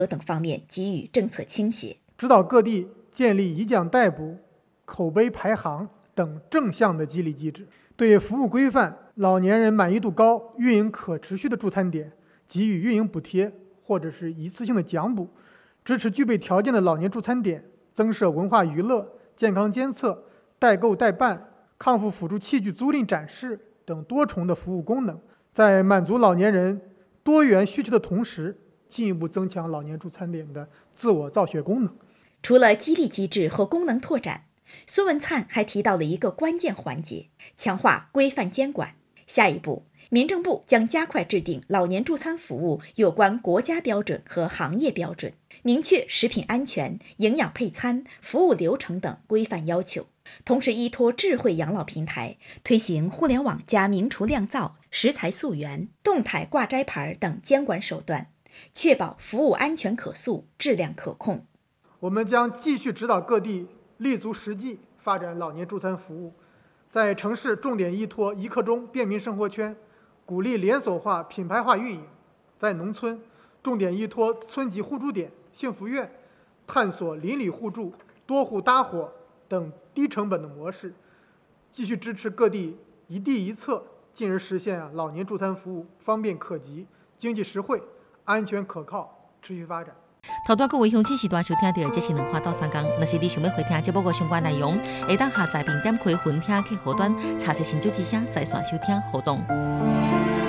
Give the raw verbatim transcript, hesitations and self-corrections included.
等方面给予政策倾斜， 指导各地建立以奖代补、口碑排行等正向的激励机制，对服务规范、老年人满意度高、运营可持续的助餐点给予运营补贴或者是一次性的奖补，支持具备条件的老年助餐点增设文化娱乐、健康监测、代购代办、康复辅助器具租赁展示等多重的服务功能，在满足老年人多元需求的同时，进一步增强老年助餐点的自我造血功能。 除了激励机制和功能拓展，孙文灿还提到了一个关键环节：强化规范监管。下一步，民政部将加快制定老年助餐服务有关国家标准和行业标准，明确食品安全、营养配餐、服务流程等规范要求。同时，依托智慧养老平台，推行互联网加明厨亮灶、食材溯源、动态挂摘牌等监管手段，确保服务安全可溯、质量可控。 我们将继续指导各地立足实际发展老年助餐服务，在城市重点依托一刻钟便民生活圈，鼓励连锁化、品牌化运营；在农村重点依托村级互助点、幸福院，探索邻里互助、多户搭伙等低成本的模式，继续支持各地一地一策，进而实现啊老年助餐服务方便可及、经济实惠、安全可靠、持续发展。 头段各位乡亲时段收听到，这是两花到三工。若是你想要回听节目的相关内容，会当下载并点开分听客户端，查询新旧之声在线收听互动。